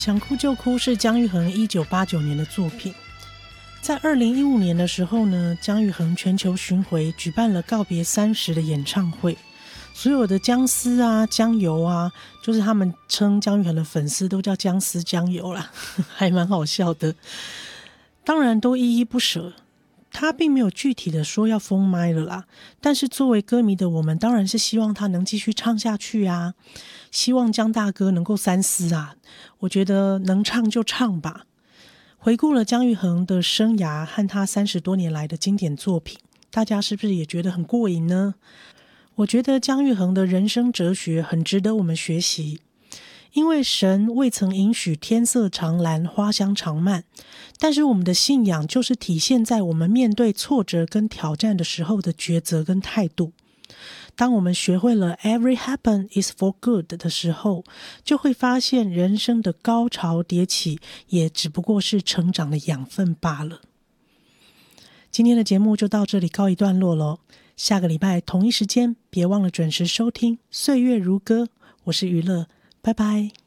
想哭就哭是姜育恒1989年的作品。在2015年的时候呢，姜育恒全球巡回举办了告别30的演唱会，所有的姜丝啊、姜油啊，就是他们称姜育恒的粉丝都叫姜丝姜油啦，还蛮好笑的。当然都依依不舍，他并没有具体的说要封麦了啦，但是作为歌迷的我们当然是希望他能继续唱下去啊，希望姜大哥能够三思啊，我觉得能唱就唱吧。回顾了姜育恒的生涯和他30多年来的经典作品，大家是不是也觉得很过瘾呢？我觉得姜育恒的人生哲学很值得我们学习，因为神未曾允许天色常蓝花香常漫，但是我们的信仰就是体现在我们面对挫折跟挑战的时候的抉择跟态度。当我们学会了 Every happen is for good 的时候，就会发现人生的高潮迭起也只不过是成长的养分罢了。今天的节目就到这里告一段落咯，下个礼拜同一时间别忘了准时收听岁月如歌，我是娱乐，拜拜。